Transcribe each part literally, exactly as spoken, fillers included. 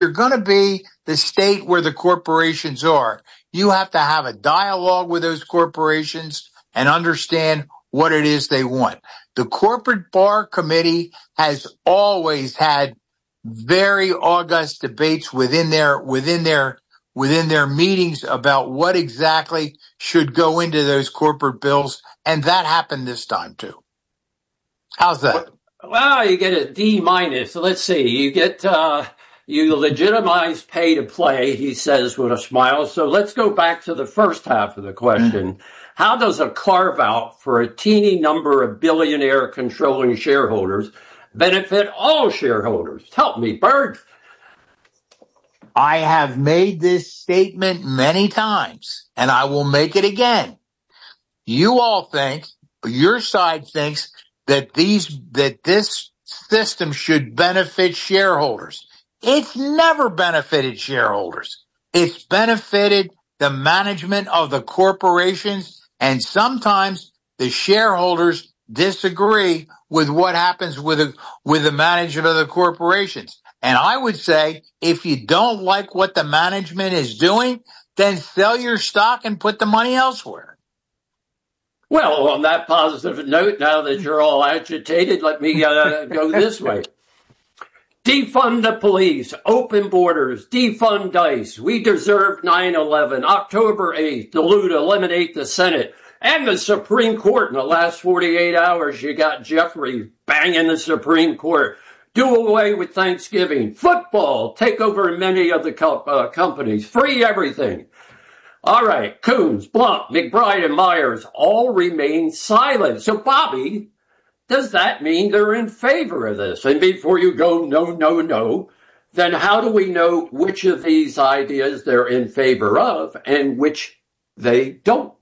you're going to be the state where the corporations are, you have to have a dialogue with those corporations and understand what it is they want. The Corporate Bar Committee has always had very august debates within their within their within their meetings about what exactly should go into those corporate bills, and that happened this time too. How's that? Well, you get a D minus. Let's see. You get uh, you legitimize pay to play, he says with a smile. So let's go back to the first half of the question. Mm-hmm. How does a carve out for a teeny number of billionaire controlling shareholders benefit all shareholders? Help me, Bert. I have made this statement many times, and I will make it again. You all think, your side thinks that these that this system should benefit shareholders. It's never benefited shareholders. It's benefited the management of the corporations, and sometimes the shareholders disagree with what happens with the, with the management of the corporations. And I would say, if you don't like what the management is doing, then sell your stock and put the money elsewhere. Well, on that positive note, now that you're all agitated, let me uh, go this way. Defund the police, open borders, defund ICE. We deserve nine eleven, October eighth, dilute, eliminate the Senate and the Supreme Court. In the last forty-eight hours, you got Jeffrey banging the Supreme Court. Do away with Thanksgiving, football, take over many of the co- uh, companies, free everything. All right, Coons, Blunt, McBride, and Myers all remain silent. So, Bobby, does that mean they're in favor of this? And before you go, no, no, no, then how do we know which of these ideas they're in favor of and which they don't?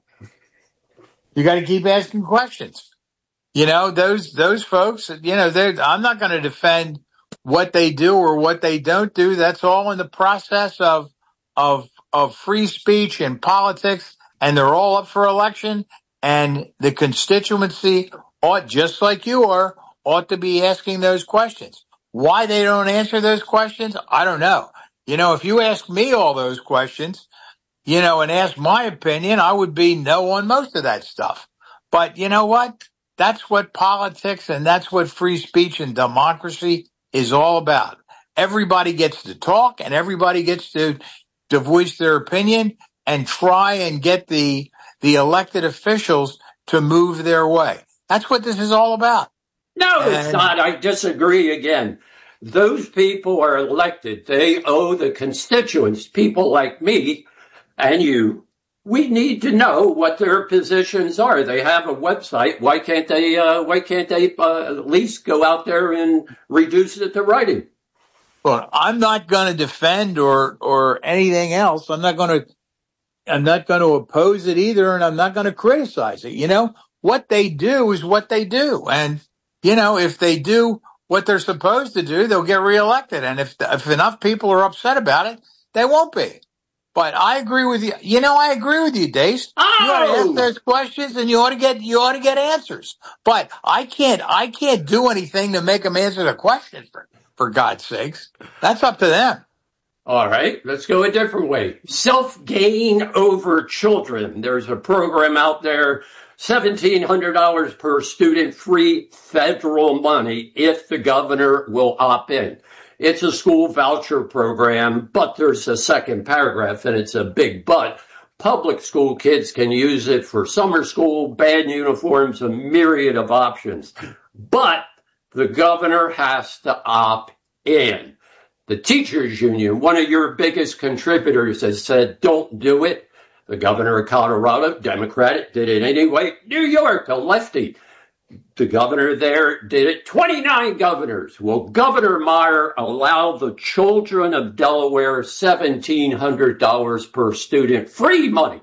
You got to keep asking questions. You know, those those folks, you know, I'm not going to defend what they do or what they don't do. That's all in the process of of of free speech and politics, and they're all up for election. And the constituency ought, just like you are, ought to be asking those questions. Why they don't answer those questions, I don't know. You know, if you ask me all those questions, you know, and ask my opinion, I would be no on most of that stuff. But you know what? That's what politics and that's what free speech and democracy is all about. Everybody gets to talk and everybody gets to, to voice their opinion and try and get the, the elected officials to move their way. That's what this is all about. No, and it's not. I disagree again. Those people are elected. They owe the constituents, people like me and you. We need to know what their positions are. They have a website. Why can't they? Uh, why can't they uh, at least go out there and reduce it to writing? Well, I'm not going to defend or or anything else. I'm not going to. I'm not going to oppose it either, and I'm not going to criticize it. You know, what they do is what they do, and you know, if they do what they're supposed to do, they'll get reelected. And if if enough people are upset about it, they won't be. But I agree with you. You know, I agree with you, Dace. Oh! You ought to ask those questions, and you ought to get you ought to get answers. But I can't I can't do anything to make them answer the questions. For for God's sakes, that's up to them. All right, let's go a different way. Self-gain over children. There's a program out there, seventeen hundred dollars per student, free federal money if the governor will opt in. It's a school voucher program, but there's a second paragraph, and it's a big but. Public school kids can use it for summer school, band uniforms, a myriad of options. But the governor has to opt in. The teachers union, one of your biggest contributors, has said, don't do it. The governor of Colorado, Democratic, did it anyway. New York, a lefty. The governor there did it. twenty-nine governors. Will Governor Meyer allow the children of Delaware seventeen hundred dollars per student free money?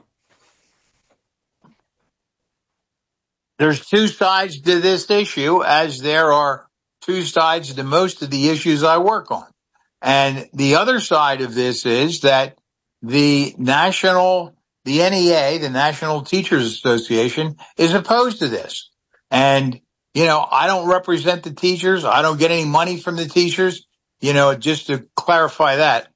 There's two sides to this issue, as there are two sides to most of the issues I work on. And the other side of this is that the national, the N E A, the National Teachers Association, is opposed to this. And, you know, I don't represent the teachers. I don't get any money from the teachers. you know, just to clarify that.